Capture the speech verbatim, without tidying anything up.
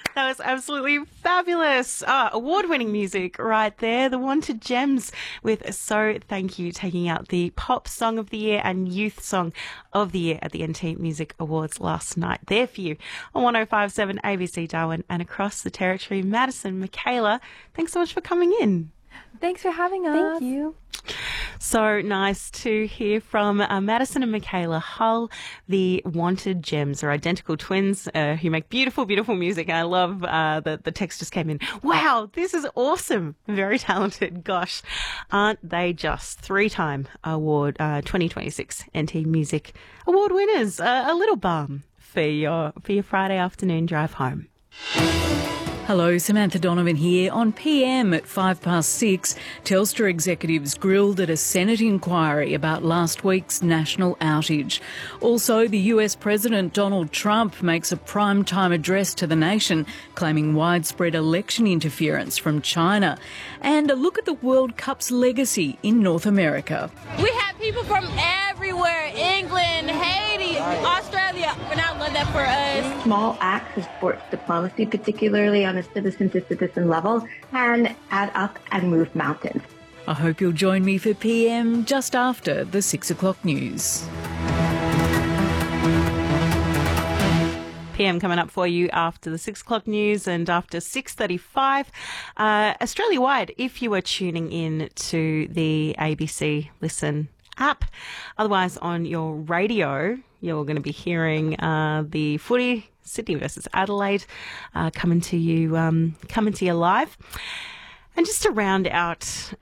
That was absolutely fabulous. Uh, award-winning music right there. The Wanted Gems with So Thank You, taking out the Pop Song of the Year and Youth Song of the Year at the N T Music Awards last night. There for you on one oh five point seven A B C Darwin and across the territory. Madison, Michaela, thanks so much for coming in. Thanks for having us. Thank you. So nice to hear from uh, Madison and Michaela Hull, the Wanted Gems, are identical twins uh, who make beautiful, beautiful music. And I love uh, that the text just came in. Wow, this is awesome. Very talented. Gosh, aren't they just three-time award uh, twenty twenty-six N T Music Award winners? Uh, a little balm for your for your Friday afternoon drive home. Hello, Samantha Donovan here. On P M at five past six, Telstra executives grilled at a Senate inquiry about last week's national outage. Also, the U S President Donald Trump makes a prime-time address to the nation, claiming widespread election interference from China. And a look at the World Cup's legacy in North America. We have people from everywhere, England, Haiti, Australia. We're not let that for us. Small acts of sports diplomacy, particularly on a citizen-to-citizen level, can add up and move mountains. I hope you'll join me for P M just after the six o'clock news. P M coming up for you after the six o'clock news and after six thirty-five. Uh, Australia-wide, if you are tuning in to the A B C Listen app. Otherwise, on your radio, you're going to be hearing uh, the footy, Sydney versus Adelaide, uh, coming to you, um, coming to you live. And just to round out